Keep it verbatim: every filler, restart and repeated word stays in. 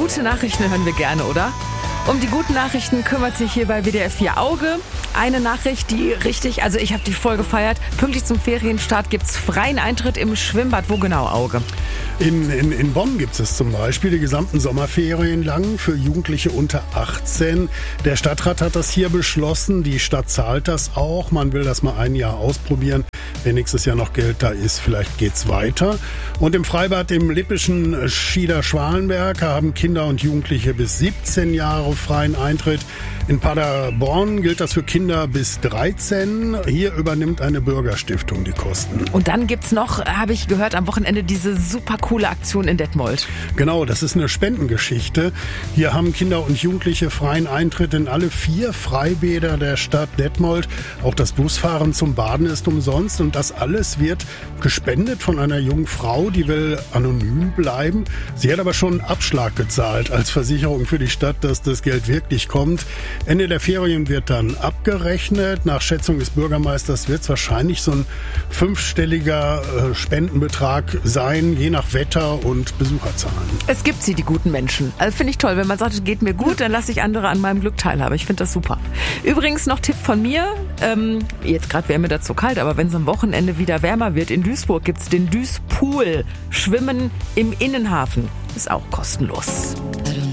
Gute Nachrichten hören wir gerne, oder? Um die guten Nachrichten kümmert sich hier bei W D R vier Auge. Eine Nachricht, die richtig, also ich habe die voll gefeiert. Pünktlich zum Ferienstart gibt's freien Eintritt im Schwimmbad. Wo genau, Auge? In, in, in Bonn gibt es zum Beispiel die gesamten Sommerferien lang für Jugendliche unter achtzehn. Der Stadtrat hat das hier beschlossen. Die Stadt zahlt das auch. Man will das mal ein Jahr ausprobieren. Wenn nächstes Jahr noch Geld da ist, vielleicht geht's weiter. Und im Freibad im lippischen Schieder-Schwalenberg haben Kinder und Jugendliche bis siebzehn Jahre freien Eintritt. In Paderborn gilt das für Kinder bis dreizehn. Hier übernimmt eine Bürgerstiftung die Kosten. Und dann gibt's noch, habe ich gehört, am Wochenende diese super coole Aktion in Detmold. Genau, das ist eine Spendengeschichte. Hier haben Kinder und Jugendliche freien Eintritt in alle vier Freibäder der Stadt Detmold. Auch das Busfahren zum Baden ist umsonst. Und das alles wird gespendet von einer jungen Frau, die will anonym bleiben. Sie hat aber schon einen Abschlag gezahlt als Versicherung für die Stadt, dass das Geld wirklich kommt. Ende der Ferien wird dann abgerechnet. Nach Schätzung des Bürgermeisters wird es wahrscheinlich so ein fünfstelliger äh, Spendenbetrag sein, je nach Wetter und Besucherzahlen. Es gibt sie, die guten Menschen. Also finde ich toll. Wenn man sagt, es geht mir gut, dann lasse ich andere an meinem Glück teilhaben. Ich finde das super. Übrigens noch Tipp von mir. Ähm, jetzt gerade wäre mir das so kalt, aber wenn es am Wochenende wieder wärmer wird, in Duisburg gibt es den Duispool. Schwimmen im Innenhafen. Ist auch kostenlos.